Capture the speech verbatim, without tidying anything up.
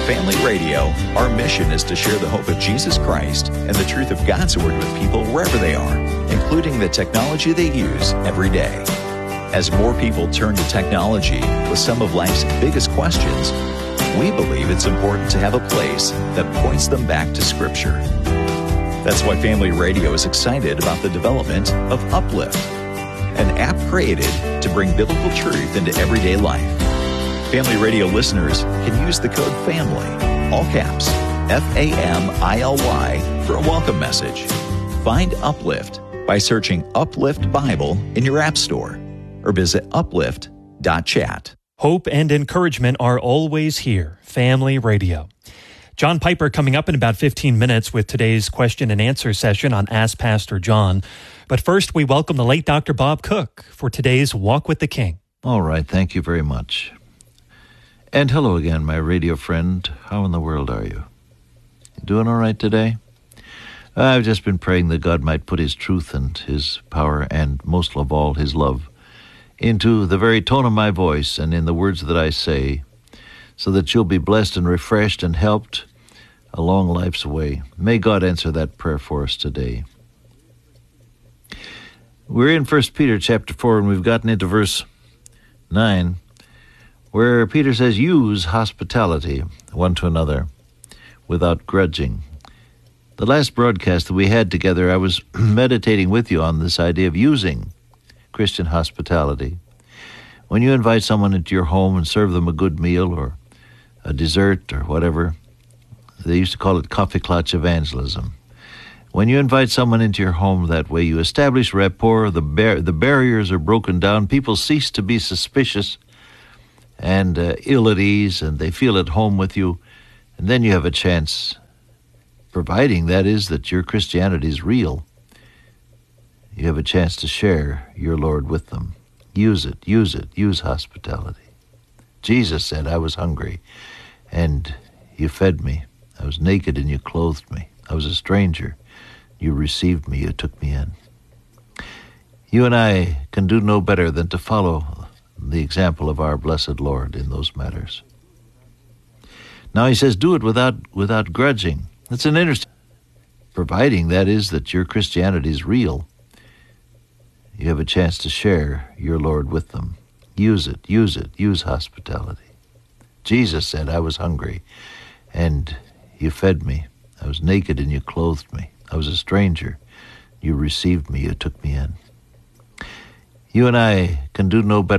Family Radio, our mission is to share the hope of Jesus Christ and the truth of God's Word with people wherever they are, including the technology they use every day. As more people turn to technology with some of life's biggest questions, we believe it's important to have a place that points them back to Scripture. That's why Family Radio is excited about the development of Uplift, an app created to bring biblical truth into everyday life. Family Radio listeners can use the code FAMILY, all caps, F A M I L Y, for a welcome message. Find Uplift by searching Uplift Bible in your app store or visit uplift dot chat. Hope and encouragement are always here. Family Radio. John Piper coming up in about fifteen minutes with today's question and answer session on Ask Pastor John. But first, we welcome the late Doctor Bob Cook for today's Walk with the King. All right, thank you very much. And hello again, my radio friend. How in the world are you? You doing all right today? I've just been praying that God might put His truth and His power and, most of all, His love into the very tone of my voice and in the words that I say, so that you'll be blessed and refreshed and helped along life's way. May God answer that prayer for us today. We're in First Peter chapter four, and we've gotten into verse nine, where Peter says, use hospitality one to another without grudging. The last broadcast that we had together, I was meditating with you on this idea of using Christian hospitality. When you invite someone into your home and serve them a good meal or a dessert or whatever, they used to call it coffee clutch evangelism. When you invite someone into your home that way, you establish rapport, the bar- the barriers are broken down, people cease to be suspicious and uh, ill at ease, and they feel at home with you, and then you have a chance, providing that is that your Christianity is real, you have a chance to share your Lord with them. Use it, use it, use hospitality. Jesus said, I was hungry, and you fed me. I was naked, and you clothed me. I was a stranger. You received me, you took me in. You and I can do no better than to follow the example of our blessed Lord in those matters. Now he says, do it without without grudging. That's an interesting, providing that is that your Christianity is real. You have a chance to share your Lord with them. Use it, use it, use hospitality. Jesus said, I was hungry, and you fed me. I was naked, and you clothed me. I was a stranger. You received me, you took me in. You and I can do no better